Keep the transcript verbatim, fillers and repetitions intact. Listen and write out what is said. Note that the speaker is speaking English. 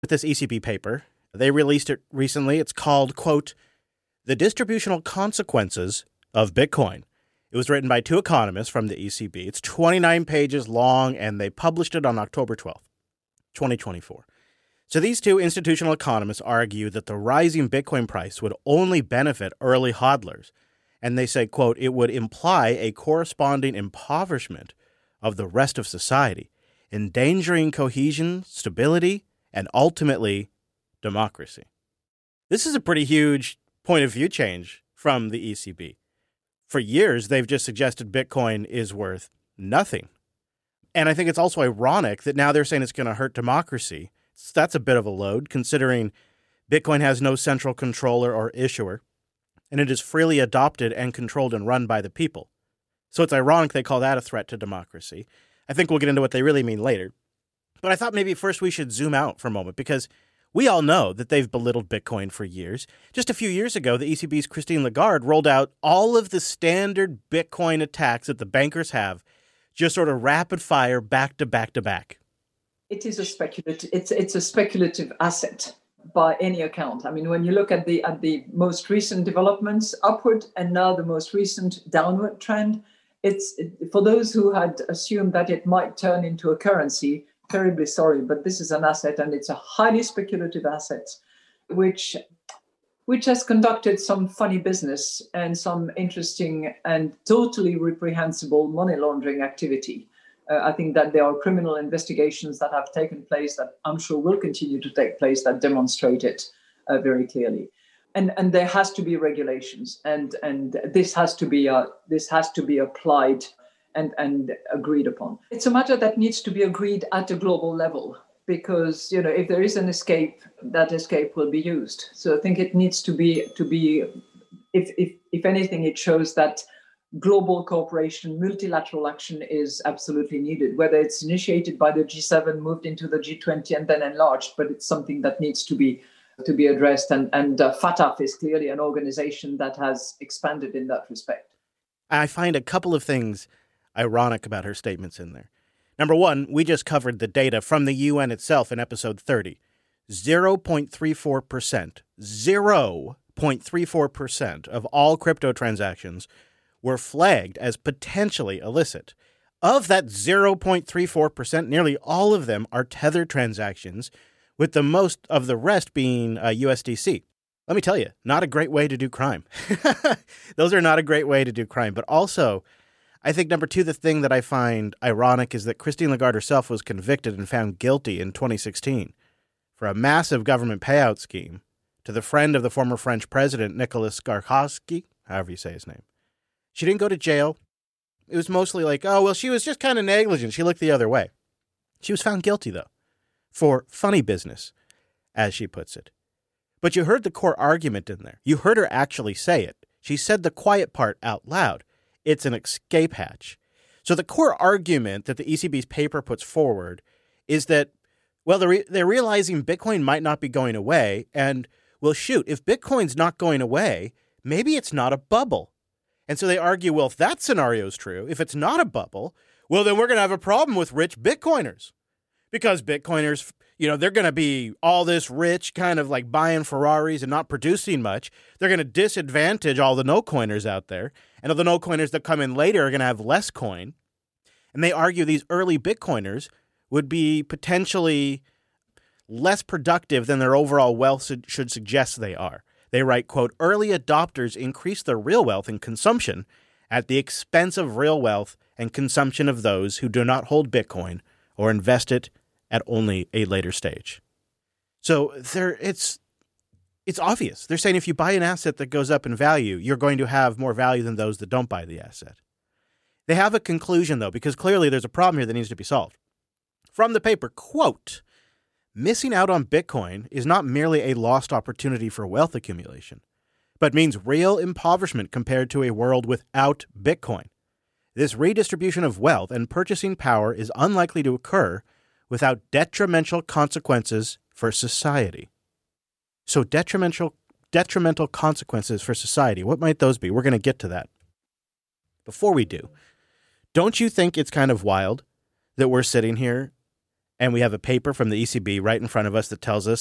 with this E C B paper. They released it recently. It's called, quote, The Distributional Consequences of Bitcoin. It was written by two economists from the E C B. It's twenty-nine pages long, and they published it on October twelfth, twenty twenty-four. So these two institutional economists argue that the rising Bitcoin price would only benefit early hodlers. And they say, quote, it would imply a corresponding impoverishment of the rest of society, endangering cohesion, stability, and ultimately democracy. This is a pretty huge point of view change from the E C B. For years, they've just suggested Bitcoin is worth nothing. And I think it's also ironic that now they're saying it's going to hurt democracy. So that's a bit of a load, considering Bitcoin has no central controller or issuer, and it is freely adopted and controlled and run by the people. So it's ironic they call that a threat to democracy. I think we'll get into what they really mean later. But I thought maybe first we should zoom out for a moment, because we all know that they've belittled Bitcoin for years. Just a few years ago, the E C B's Christine Lagarde rolled out all of the standard Bitcoin attacks that the bankers have, just sort of rapid fire, back to back to back. It is a speculative. It's it's a speculative asset by any account. I mean, when you look at the at the most recent developments upward and now the most recent downward trend, it's it, for those who had assumed that it might turn into a currency. Terribly sorry, but this is an asset, and it's a highly speculative asset, which which has conducted some funny business and some interesting and totally reprehensible money laundering activity. Uh, I think that there are criminal investigations that have taken place that I'm sure will continue to take place that demonstrate it uh, very clearly. And and there has to be regulations, and and this has to be uh, this has to be applied and and agreed upon. It's a matter that needs to be agreed at a global level, because, you know, if there is an escape, that escape will be used. So I think it needs to be to be if if if anything, it shows that global cooperation, multilateral action is absolutely needed, whether it's initiated by the G seven, moved into the G twenty, and then enlarged, but it's something that needs to be to be addressed. And, and uh, FATF is clearly an organization that has expanded in that respect. I find a couple of things ironic about her statements in there. Number one, we just covered the data from the U N itself in episode thirty. zero point three four percent, zero point three four percent of all crypto transactions were flagged as potentially illicit. Of that zero point three four percent, nearly all of them are Tether transactions, with the most of the rest being uh, U S D C. Let me tell you, not a great way to do crime. Those are not a great way to do crime. But also, I think, number two, the thing that I find ironic is that Christine Lagarde herself was convicted and found guilty in twenty sixteen for a massive government payout scheme to the friend of the former French president, Nicolas Sarkozy, however you say his name. She didn't go to jail. It was mostly like, oh, well, she was just kind of negligent. She looked the other way. She was found guilty, though, for funny business, as she puts it. But you heard the core argument in there. You heard her actually say it. She said the quiet part out loud. It's an escape hatch. So the core argument that the E C B's paper puts forward is that, well, they're, re- they're realizing Bitcoin might not be going away. And, well, shoot, if Bitcoin's not going away, maybe it's not a bubble. And so they argue, well, if that scenario is true, if it's not a bubble, well, then we're going to have a problem with rich Bitcoiners. Because Bitcoiners, you know, they're going to be all this rich, kind of like buying Ferraris and not producing much. They're going to disadvantage all the no-coiners out there. And all the no-coiners that come in later are going to have less coin. And they argue these early Bitcoiners would be potentially less productive than their overall wealth should suggest they are. They write, quote, early adopters increase their real wealth and consumption at the expense of real wealth and consumption of those who do not hold Bitcoin or invest it at only a later stage. So there, it's it's obvious. They're saying if you buy an asset that goes up in value, you're going to have more value than those that don't buy the asset. They have a conclusion, though, because clearly there's a problem here that needs to be solved. From the paper, quote, missing out on Bitcoin is not merely a lost opportunity for wealth accumulation, but means real impoverishment compared to a world without Bitcoin. This redistribution of wealth and purchasing power is unlikely to occur without detrimental consequences for society. So detrimental detrimental consequences for society, what might those be? We're going to get to that. Before we do, don't you think it's kind of wild that we're sitting here And we have a paper from the E C B right in front of us that tells us